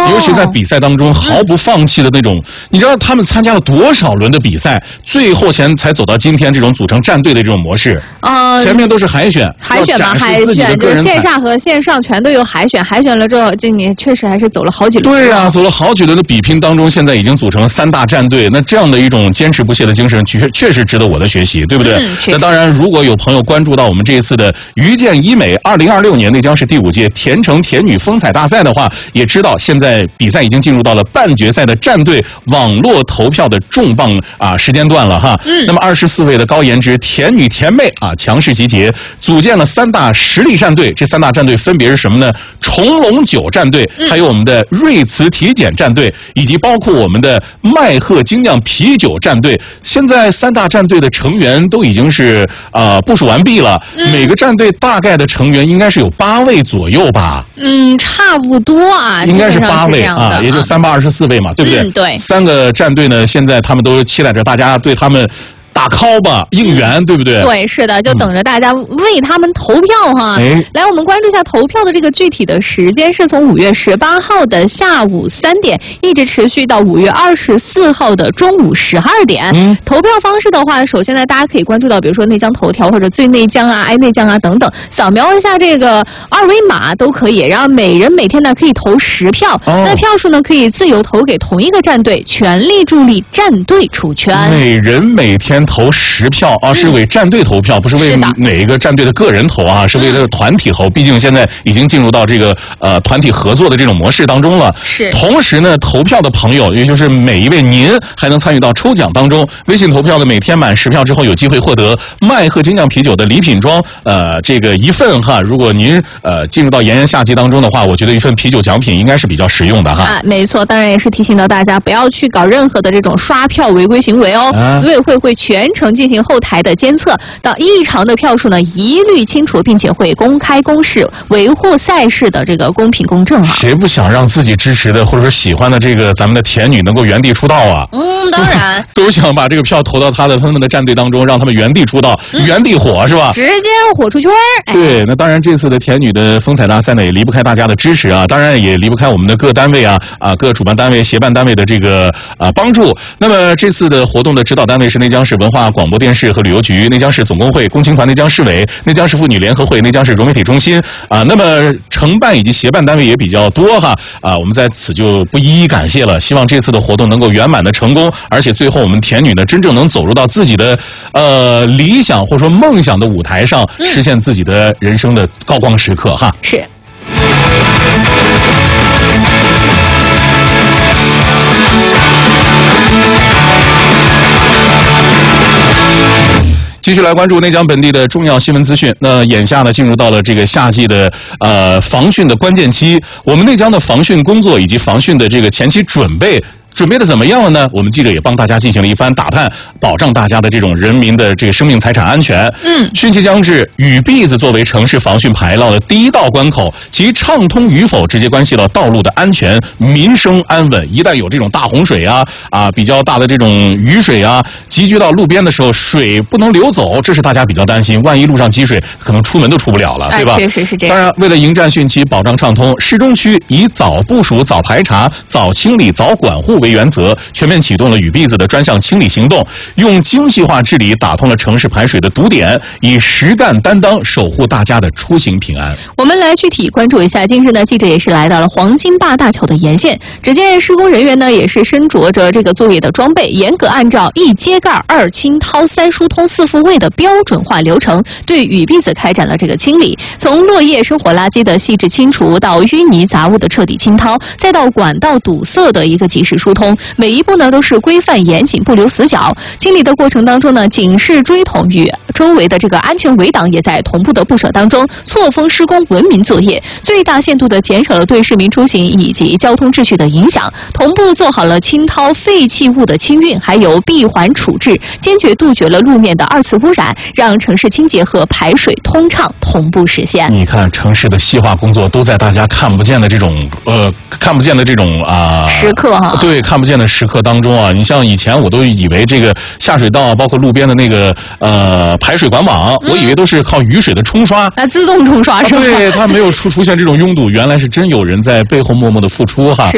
尤其在比赛当中毫不放弃的那种。你知道他们参加了多少轮的比赛，最后才走到今天这种组成战队的这种模式。前面都是海选嘛， 海选就是线下和线上全都有海选，海选了之后，这你确实还是走了好几轮。 对啊，走了好几轮的比拼当中，现在已经组成了3大战队。那这样的一种坚持不懈的精神，确实值得我的学习，对不对？那当然，如果有朋友关注到我们这一次的于建医美2026年内江市第5届田城田女风采大赛的话，也知道现在比赛已经进入到了半决赛的战队网络投票的重磅时间段了哈。那么24位的高颜值田女田妹强势集结，组建了3大实力战队。这3大战队分别是什么呢？重龙酒战队，还有我们的瑞慈体检战队，以及包括我们的麦鹤精酿啤酒战队。现在3大战队的成员都已经是部署完毕了，每个战队大概的成员应该是有8位左右吧？ 差不多应该是8位也就3、8、24位嘛，对不对？ 对。 3个战队呢，现在他们都期待着大家对他们打 call 吧，应援，对不对？ 对，是的，就等着大家为他们投票哈。来，我们关注一下投票的这个具体的时间，是从5月18号的下午3点，一直持续到5月24号的中午12点。投票方式的话，首先呢，大家可以关注到，比如说内江头条或者最内江爱内江等等，扫描一下这个2维码都可以。然后每人每天呢可以投10票，那票数呢可以自由投给同一个战队，全力助力战队出圈。 每人每天投10票是为战队投票，不是为哪一个战队的个人投是为了团体投。毕竟现在已经进入到这个团体合作的这种模式当中了。 是。 同时呢，投票的朋友，也就是每一位您还能参与到抽奖当中。微信投票的每天满10票之后，有机会获得麦鹤精酿啤酒的礼品装这个1份哈。如果您进入到炎炎夏季当中的话，我觉得1份啤酒奖品应该是比较实用的哈。 没错，当然也是提醒到大家不要去搞任何的这种刷票违规行为哦。组委会全程进行后台的监测，到异常的票数呢一律清除，并且会公开公示，维护赛事的这个公平公正谁不想让自己支持的或者说喜欢的这个咱们的田女能够原地出道啊？ 当然都想把这个票投到他们的战队当中，让他们原地出道，原地火是吧？ 直接火出圈对，那当然这次的田女的风采大赛呢，也离不开大家的支持当然也离不开我们的各单位各主办单位、协办单位的这个帮助。那么这次的活动的指导单位是内江市文化广播电视和旅游局、内江市总工会、共青团内江市委、内江市妇女联合会、内江市融媒体中心那么承办以及协办单位也比较多我们在此就不一一感谢了。希望这次的活动能够圆满的成功，而且最后我们田女呢真正能走入到自己的理想或者说梦想的舞台上，实现自己的人生的高光时刻是。 继续来关注内江本地的重要新闻资讯。那眼下呢，进入到了这个夏季的防汛的关键期，我们内江的防汛工作以及防汛的这个前期准备的怎么样了呢？我们记者也帮大家进行了一番打探，保障大家的这种人民的这个生命财产安全。汛期将至，雨篦子作为城市防汛排涝的第一道关口，其畅通与否直接关系到道路的安全、民生安稳。一旦有这种大洪水比较大的这种雨水集聚到路边的时候，水不能流走，这是大家比较担心。万一路上积水，可能出门都出不了了，对吧？ 确实是这样。 当然，为了迎战汛期，保障畅通，市中区以早部署、早排查、早清理、早管护为原则，全面启动了雨篦子的专项清理行动，用精细化治理打通了城市排水的堵点，以实干担当守护大家的出行平安。 我们来具体关注一下，近日呢，记者也是来到了黄金坝大桥的沿线，只见施工人员呢也是身着着这个作业的装备，严格按照1揭盖、2清掏、3疏通、4复位的标准化流程，对雨篦子开展了这个清理，从落叶、生活垃圾的细致清除，到淤泥杂物的彻底清掏，再到管道堵塞的一个及时疏通，每一步呢都是规范严谨，不留死角。清理的过程当中呢，警示锥筒与周围的这个安全围挡也在同步的布设当中，错峰施工，文明作业，最大限度的减少了对市民出行以及交通秩序的影响，同步做好了清掏废弃物的清运，还有闭环处置，坚决杜绝了路面的2次污染，让城市清洁和排水通畅同步实现。 你看，城市的细化工作都在大家看不见的这种时刻对，看不见的时刻当中你像以前我都以为这个下水道包括路边的那个排水管网，我以为都是靠雨水的冲刷， 自动冲刷是吧？ 对，它没有出现这种拥堵，原来是真有人在背后默默的付出